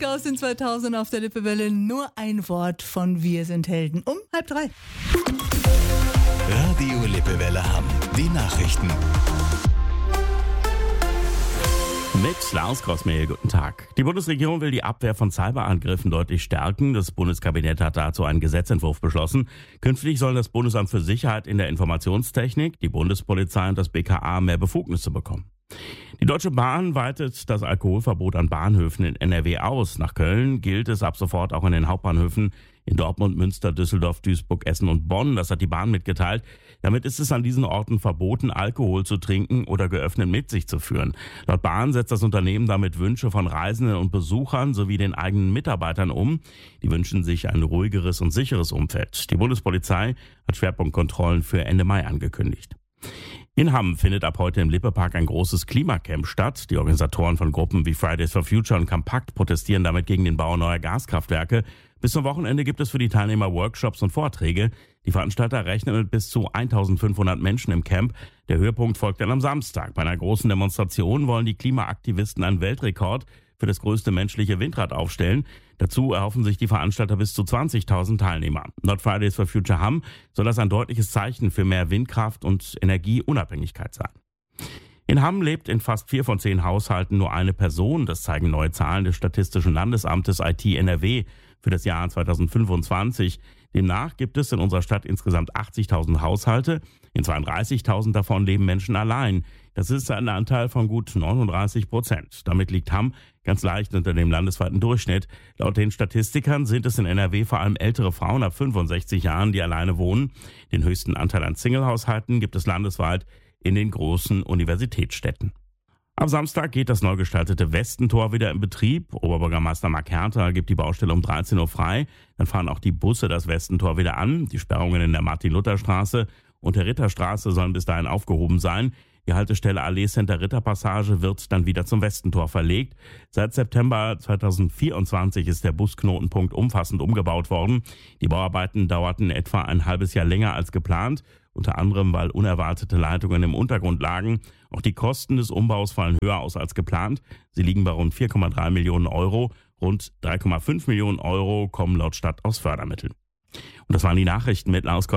aus den 2000 auf der Lippewelle. Nur ein Wort von Wir sind Helden um 2:30. Radio Lippewelle Hamm. Die Nachrichten. Mit Lars Grossmehl, guten Tag. Die Bundesregierung will die Abwehr von Cyberangriffen deutlich stärken. Das Bundeskabinett hat dazu einen Gesetzentwurf beschlossen. Künftig sollen das Bundesamt für Sicherheit in der Informationstechnik, die Bundespolizei und das BKA mehr Befugnisse bekommen. Die Deutsche Bahn weitet das Alkoholverbot an Bahnhöfen in NRW aus. Nach Köln gilt es ab sofort auch an den Hauptbahnhöfen in Dortmund, Münster, Düsseldorf, Duisburg, Essen und Bonn. Das hat die Bahn mitgeteilt. Damit ist es an diesen Orten verboten, Alkohol zu trinken oder geöffnet mit sich zu führen. Laut Bahn setzt das Unternehmen damit Wünsche von Reisenden und Besuchern sowie den eigenen Mitarbeitern um. Die wünschen sich ein ruhigeres und sicheres Umfeld. Die Bundespolizei hat Schwerpunktkontrollen für Ende Mai angekündigt. In Hamm findet ab heute im Lippepark ein großes Klimacamp statt. Die Organisatoren von Gruppen wie Fridays for Future und Compact protestieren damit gegen den Bau neuer Gaskraftwerke. Bis zum Wochenende gibt es für die Teilnehmer Workshops und Vorträge. Die Veranstalter rechnen mit bis zu 1500 Menschen im Camp. Der Höhepunkt folgt dann am Samstag. Bei einer großen Demonstration wollen die Klimaaktivisten einen Weltrekord für das größte menschliche Windrad aufstellen. Dazu erhoffen sich die Veranstalter bis zu 20.000 Teilnehmer. Laut Fridays for Future Hamm soll das ein deutliches Zeichen für mehr Windkraft und Energieunabhängigkeit sein. In Hamm lebt in fast 4 von 10 Haushalten nur eine Person. Das zeigen neue Zahlen des Statistischen Landesamtes IT NRW für das Jahr 2025. Demnach gibt es in unserer Stadt insgesamt 80.000 Haushalte. In 32.000 davon leben Menschen allein. Das ist ein Anteil von gut 39%. Damit liegt Hamm ganz leicht unter dem landesweiten Durchschnitt. Laut den Statistikern sind es in NRW vor allem ältere Frauen ab 65 Jahren, die alleine wohnen. Den höchsten Anteil an Singlehaushalten gibt es landesweit in den großen Universitätsstädten. Am Samstag geht das neu gestaltete Westentor wieder in Betrieb. Oberbürgermeister Mark Herter gibt die Baustelle um 13 Uhr frei. Dann fahren auch die Busse das Westentor wieder an. Die Sperrungen in der Martin-Luther-Straße und der Ritterstraße sollen bis dahin aufgehoben sein. Die Haltestelle Allee Center Ritterpassage wird dann wieder zum Westentor verlegt. Seit September 2024 ist der Busknotenpunkt umfassend umgebaut worden. Die Bauarbeiten dauerten etwa ein halbes Jahr länger als geplant, unter anderem weil unerwartete Leitungen im Untergrund lagen. Auch die Kosten des Umbaus fallen höher aus als geplant. Sie liegen bei rund 4,3 Millionen Euro. Rund 3,5 Millionen Euro kommen laut Stadt aus Fördermitteln. Und das waren die Nachrichten mit Lars